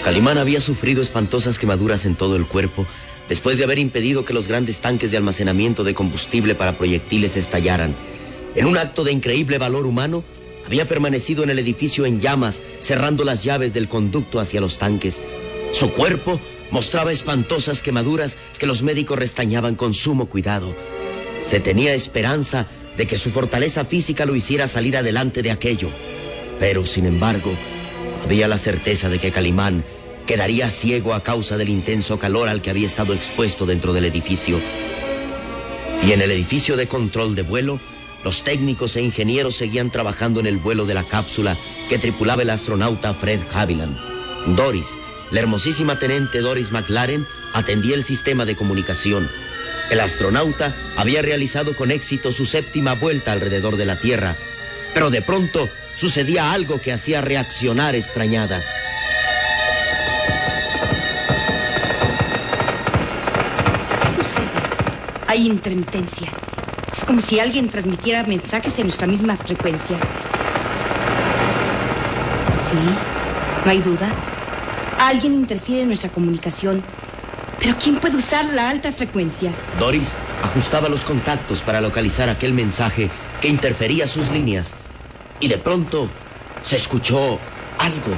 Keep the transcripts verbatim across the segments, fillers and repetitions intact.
Calimán había sufrido espantosas quemaduras en todo el cuerpo después de haber impedido que los grandes tanques de almacenamiento de combustible para proyectiles estallaran. En un acto de increíble valor humano, había permanecido en el edificio en llamas, cerrando las llaves del conducto hacia los tanques. Su cuerpo mostraba espantosas quemaduras que los médicos restañaban con sumo cuidado. Se tenía esperanza de que su fortaleza física lo hiciera salir adelante de aquello. Pero, sin embargo, había la certeza de que Calimán quedaría ciego a causa del intenso calor al que había estado expuesto dentro del edificio. Y en el edificio de control de vuelo, los técnicos e ingenieros seguían trabajando en el vuelo de la cápsula que tripulaba el astronauta Fred Haviland. Doris, la hermosísima teniente Doris McLaren, atendía el sistema de comunicación. El astronauta había realizado con éxito su séptima vuelta alrededor de la Tierra, pero de pronto sucedía algo que hacía reaccionar extrañada. ¿Qué sucede? Hay intermitencia. Es como si alguien transmitiera mensajes en nuestra misma frecuencia. Sí, no hay duda. Alguien interfiere en nuestra comunicación. ¿Pero quién puede usar la alta frecuencia? Doris ajustaba los contactos para localizar aquel mensaje que interfería sus líneas. Y de pronto se escuchó algo.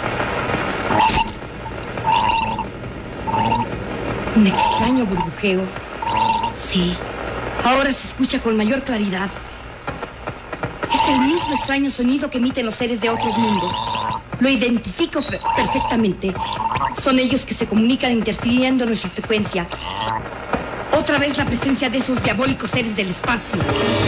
Un extraño burbujeo. Sí, ahora se escucha con mayor claridad. Es el mismo extraño sonido que emiten los seres de otros mundos. Lo identifico per- perfectamente. Son ellos que se comunican interfiriendo en nuestra frecuencia. Otra vez la presencia de esos diabólicos seres del espacio.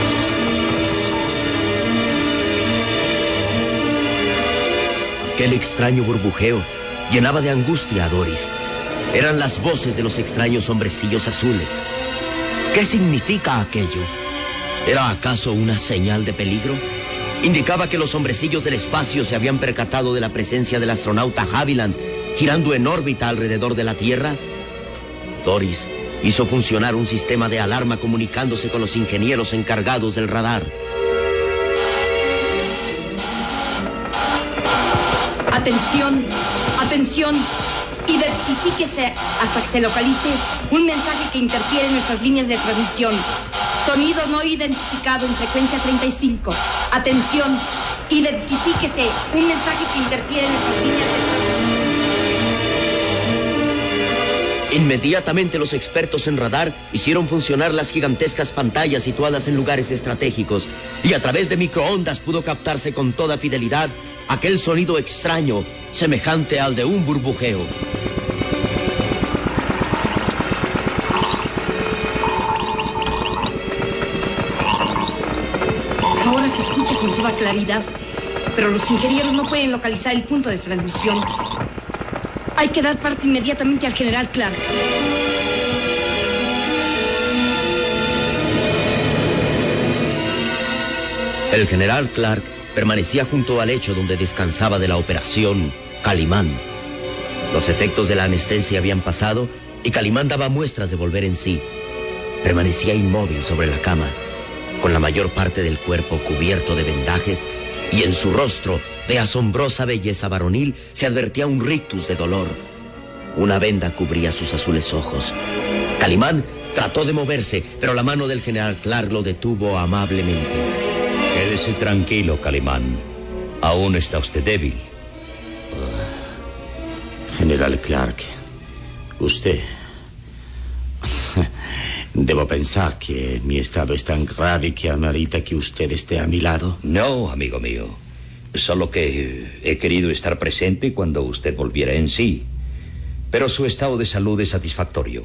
Aquel extraño burbujeo llenaba de angustia a Doris. Eran las voces de los extraños hombrecillos azules. ¿Qué significa aquello? ¿Era acaso una señal de peligro? ¿Indicaba que los hombrecillos del espacio se habían percatado de la presencia del astronauta Haviland girando en órbita alrededor de la Tierra? Doris hizo funcionar un sistema de alarma comunicándose con los ingenieros encargados del radar. Atención, atención. Identifíquese hasta que se localice un mensaje que interfiere en nuestras líneas de transmisión. Sonido no identificado en frecuencia treinta y cinco. Atención, identifíquese un mensaje que interfiere en nuestras líneas de transmisión. Inmediatamente los expertos en radar hicieron funcionar las gigantescas pantallas situadas en lugares estratégicos y a través de microondas pudo captarse con toda fidelidad aquel sonido extraño, semejante al de un burbujeo. Ahora se escucha con toda claridad, pero los ingenieros no pueden localizar el punto de transmisión. Hay que dar parte inmediatamente al general Clark. El general Clark permanecía junto al lecho donde descansaba de la operación Calimán. Los efectos de la anestesia habían pasado y Calimán daba muestras de volver en sí. Permanecía inmóvil sobre la cama, con la mayor parte del cuerpo cubierto de vendajes, y en su rostro, de asombrosa belleza varonil, se advertía un rictus de dolor. Una venda cubría sus azules ojos. Calimán trató de moverse, pero la mano del general Clark lo detuvo amablemente. Quédese tranquilo, Calimán. Aún está usted débil. Oh, general Clark, usted... Debo pensar que mi estado es tan grave que amerita que usted esté a mi lado. No, amigo mío. Solo que he querido estar presente cuando usted volviera en sí. Pero su estado de salud es satisfactorio.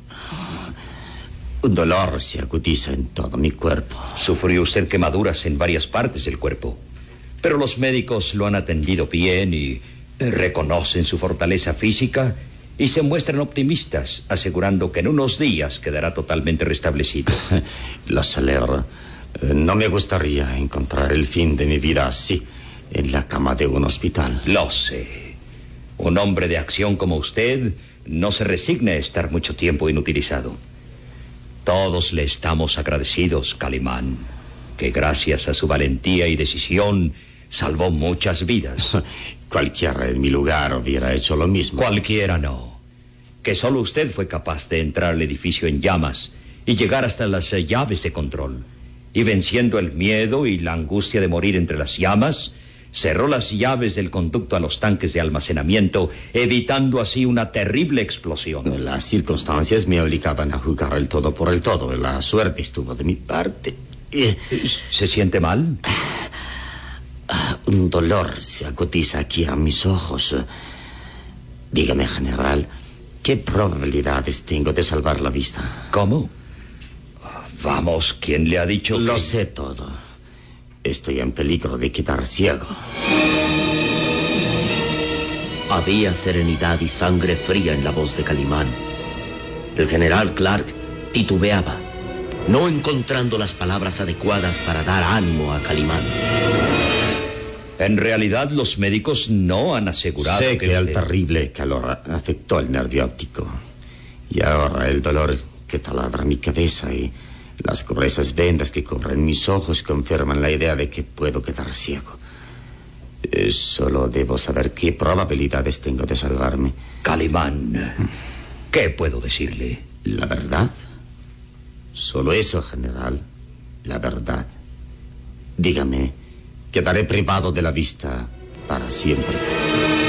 Un dolor se agudiza en todo mi cuerpo. Sufrió usted quemaduras en varias partes del cuerpo. Pero los médicos lo han atendido bien y reconocen su fortaleza física y se muestran optimistas, asegurando que en unos días quedará totalmente restablecido. Lo celebro. No me gustaría encontrar el fin de mi vida así, en la cama de un hospital. Lo sé. Un hombre de acción como usted no se resigna a estar mucho tiempo inutilizado. Todos le estamos agradecidos, Calimán, que gracias a su valentía y decisión salvó muchas vidas. Cualquiera en mi lugar hubiera hecho lo mismo. Cualquiera no. Que solo usted fue capaz de entrar al edificio en llamas y llegar hasta las eh, llaves de control. Y venciendo el miedo y la angustia de morir entre las llamas, cerró las llaves del conducto a los tanques de almacenamiento, evitando así una terrible explosión. Las circunstancias me obligaban a jugar el todo por el todo. La suerte estuvo de mi parte. ¿Se siente mal? Un dolor se agotiza aquí a mis ojos. Dígame, general, ¿qué probabilidades tengo de salvar la vista? ¿Cómo? Vamos, ¿quién le ha dicho Lo que... sé todo. Estoy en peligro de quedar ciego. Había serenidad y sangre fría en la voz de Calimán. El general Clark titubeaba, no encontrando las palabras adecuadas para dar ánimo a Calimán. En realidad, los médicos no han asegurado Sé que... que el usted- terrible calor afectó el nervio óptico. Y ahora el dolor que taladra mi cabeza y las gruesas vendas que cubren mis ojos confirman la idea de que puedo quedar ciego. Eh, Solo debo saber qué probabilidades tengo de salvarme. Calimán, ¿qué puedo decirle? ¿La verdad? Solo eso, general. La verdad. Dígame, quedaré privado de la vista para siempre.